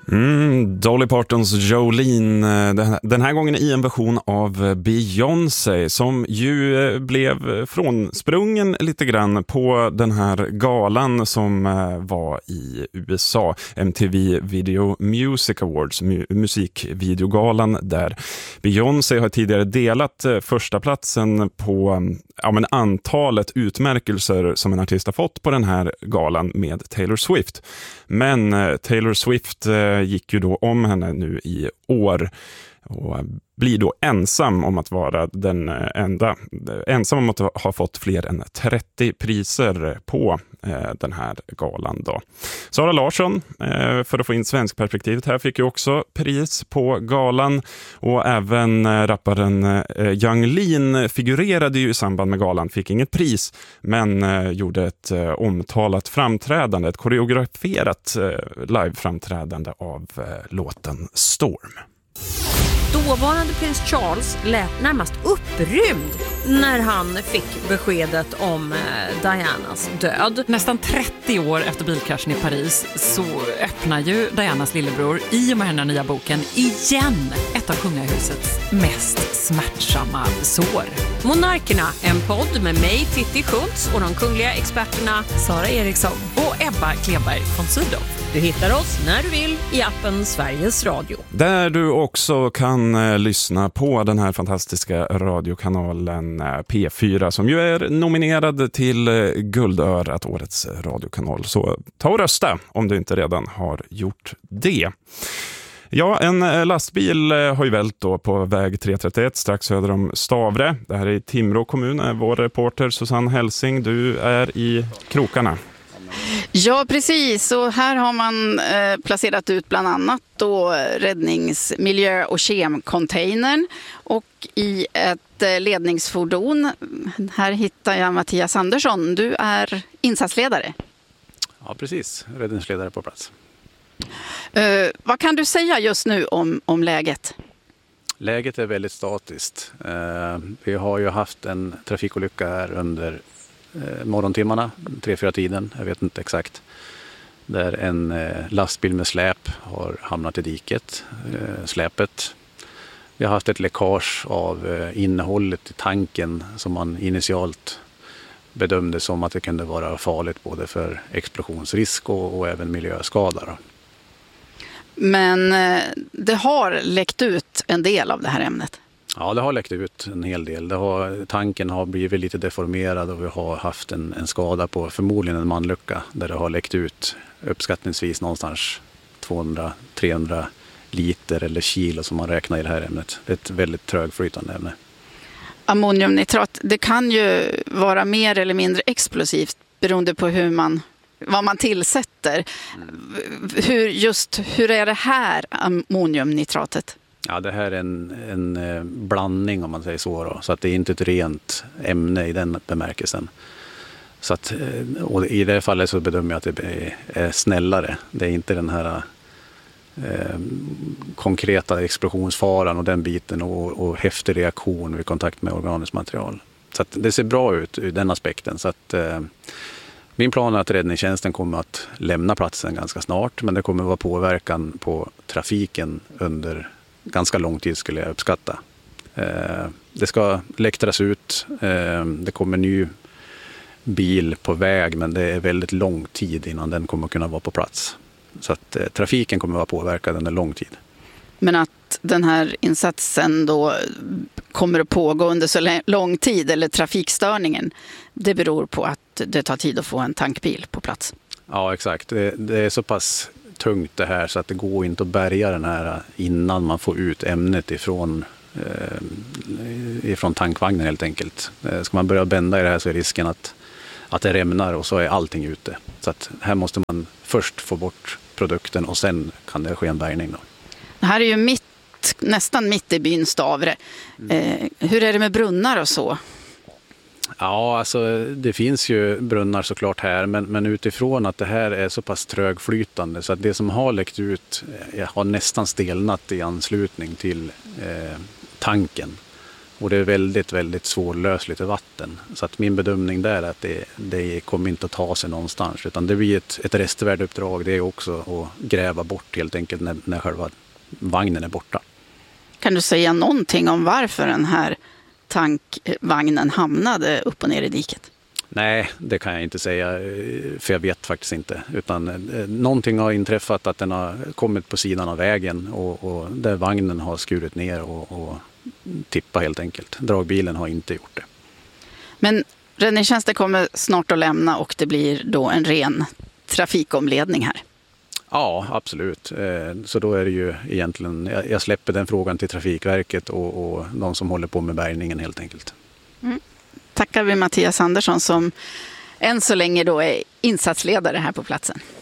Dolly Partons Jolene, den här gången i en version av Beyoncé som ju blev frånsprungen lite grann på den här galan som var i USA, MTV Video Music Awards, musikvideogalan där. Beyoncé har tidigare delat första platsen på antalet utmärkelser som en artist har fått på den här galan med Taylor Swift. Men Taylor Swift gick ju då om henne nu i år och blir då ensam om att vara den ensam om att ha fått fler än 30 priser på den här galan då. Sara Larsson, för att få in svensk perspektivet här, fick ju också pris på galan, och även rapparen Yung Lean figurerade ju i samband med galan, fick inget pris men gjorde ett omtalat framträdande, ett koreograferat liveframträdande av låten Storm. Dåvarande prins Charles lät närmast upprymd när han fick beskedet om Dianas död. Nästan 30 år efter bilkraschen i Paris så öppnar ju Dianas lillebror i och med den här nya boken igen ett av kungahusets mest smärtsamma sår. Monarkerna, en podd med mig, Titti Schultz, och de kungliga experterna Sara Eriksson och Ebba Kleberg von Sydow. Du hittar oss när du vill i appen Sveriges Radio. Där du också kan lyssna på den här fantastiska radiokanalen P4 som ju är nominerad till Guldörat, årets radiokanal. Så ta och rösta om du inte redan har gjort det. Ja, en lastbil har ju vält då på väg 331 strax söder om Stavre. Det här är i Timrå kommun. Vår reporter Susanne Helsing, du är i krokarna. Ja, precis. Och här har man placerat ut bland annat då räddningsmiljö- och kemcontainern, och i ett ledningsfordon. Här hittar jag Mattias Andersson. Du är insatsledare. Ja, precis. Räddningsledare på plats. Vad kan du säga just nu om läget? Läget är väldigt statiskt. Vi har ju haft en trafikolycka här under morgontimmarna, 3-4-tiden, jag vet inte exakt, där en lastbil med släp har hamnat i diket, släpet. Vi har haft ett läckage av innehållet i tanken som man initialt bedömde som att det kunde vara farligt både för explosionsrisk och även miljöskada. Men det har läckt ut en del av det här ämnet. Ja, det har läckt ut en hel del. Tanken har blivit lite deformerad och vi har haft en skada på förmodligen en manlucka där det har läckt ut uppskattningsvis någonstans 200-300 liter eller kilo som man räknar i det här ämnet. Det är ett väldigt trögflytande ämne. Ammoniumnitrat, det kan ju vara mer eller mindre explosivt beroende på vad man tillsätter. Hur är det här ammoniumnitratet? Ja, det här är en blandning om man säger så då. Så att det är inte ett rent ämne i den bemärkelsen. Så att, och i det fallet så bedömer jag att det är snällare. Det är inte den här konkreta explosionsfaran och den biten och häftig reaktion vid kontakt med organiskt material. Så att det ser bra ut ur den aspekten. Så att min plan är att räddningstjänsten kommer att lämna platsen ganska snart, men det kommer att vara påverkan på trafiken under ganska lång tid skulle jag uppskatta. Det ska läktras ut, det kommer ny bil på väg, men det är väldigt lång tid innan den kommer att kunna vara på plats. Så att trafiken kommer att vara påverkad under lång tid. Men att den här insatsen då kommer att pågå under så lång tid, eller trafikstörningen, det beror på att det tar tid att få en tankbil på plats? Ja, exakt. Det är så pass tungt det här så att det går inte att bärga den här innan man får ut ämnet ifrån tankvagnen helt enkelt. Ska man börja bända i det här så är risken att det rämnar och så är allting ute. Så att här måste man först få bort produkten och sen kan det ske en bärgning då. Det här är ju nästan mitt i byn Stavre. Hur är det med brunnar och så? Ja, alltså det finns ju brunnar såklart här, men utifrån att det här är så pass trögflytande så att det som har läckt ut har nästan stelnat i anslutning till tanken. Och det är väldigt, väldigt svårlösligt i vatten. Så att min bedömning där är att det kommer inte att ta sig någonstans. Utan det blir ett restvärdeuppdrag. Det är också att gräva bort helt enkelt när själva vagnen är borta. Kan du säga någonting om varför den här tankvagnen hamnade upp och ner i diket? Nej, det kan jag inte säga, för jag vet faktiskt inte. Utan någonting har inträffat, att den har kommit på sidan av vägen och där vagnen har skurit ner och tippat helt enkelt. Dragbilen har inte gjort det. Men räddningstjänsten kommer snart att lämna och det blir då en ren trafikomledning här. Ja, absolut. Så då är det ju egentligen, jag släpper den frågan till Trafikverket och de som håller på med bärgningen helt enkelt. Tackar vi Mattias Andersson som än så länge då är insatsledare här på platsen.